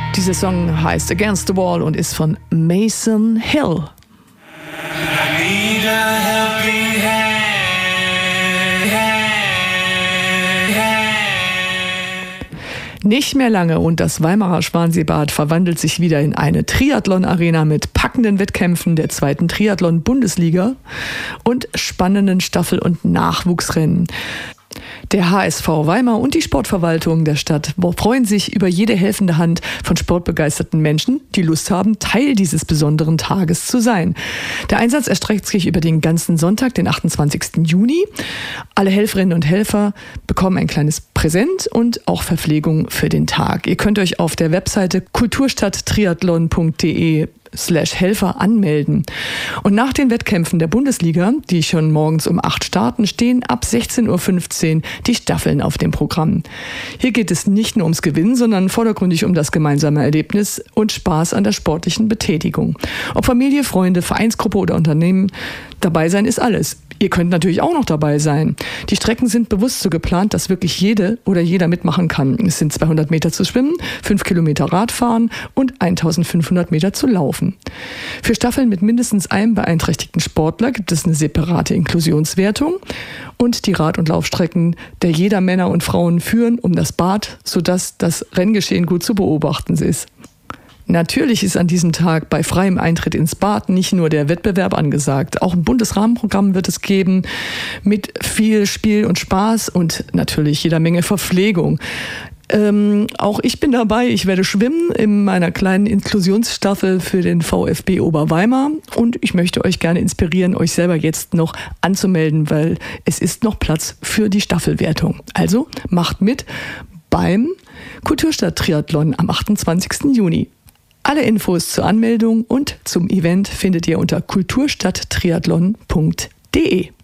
Dieser Song heißt Against the Wall und ist von Mason Hill. I need a helping hand. Nicht mehr lange und das Weimarer Schwanseebad verwandelt sich wieder in eine Triathlon-Arena mit packenden Wettkämpfen der 2. Triathlon-Bundesliga und spannenden Staffel- und Nachwuchsrennen. Der HSV Weimar und die Sportverwaltung der Stadt freuen sich über jede helfende Hand von sportbegeisterten Menschen, die Lust haben, Teil dieses besonderen Tages zu sein. Der Einsatz erstreckt sich über den ganzen Sonntag, den 28. Juni. Alle Helferinnen und Helfer bekommen ein kleines Präsent und auch Verpflegung für den Tag. Ihr könnt euch auf der Webseite kulturstadttriathlon.de/Helfer anmelden. Und nach den Wettkämpfen der Bundesliga, die schon morgens um 8 starten, stehen ab 16:15 Uhr die Staffeln auf dem Programm. Hier geht es nicht nur ums Gewinnen, sondern vordergründig um das gemeinsame Erlebnis und Spaß an der sportlichen Betätigung. Ob Familie, Freunde, Vereinsgruppe oder Unternehmen, dabei sein ist alles. Ihr könnt natürlich auch noch dabei sein. Die Strecken sind bewusst so geplant, dass wirklich jede oder jeder mitmachen kann. Es sind 200 Meter zu schwimmen, 5 Kilometer Radfahren und 1500 Meter zu laufen. Für Staffeln mit mindestens einem beeinträchtigten Sportler gibt es eine separate Inklusionswertung und die Rad- und Laufstrecken der jeder Männer und Frauen führen um das Bad, sodass das Renngeschehen gut zu beobachten ist. Natürlich ist an diesem Tag bei freiem Eintritt ins Bad nicht nur der Wettbewerb angesagt. Auch ein Bundesrahmenprogramm wird es geben mit viel Spiel und Spaß und natürlich jeder Menge Verpflegung. Auch ich bin dabei. Ich werde schwimmen in meiner kleinen Inklusionsstaffel für den VfB Oberweimar und ich möchte euch gerne inspirieren, euch selber jetzt noch anzumelden, weil es ist noch Platz für die Staffelwertung. Also macht mit beim Kulturstadt-Triathlon am 28. Juni. Alle Infos zur Anmeldung und zum Event findet ihr unter kulturstadttriathlon.de.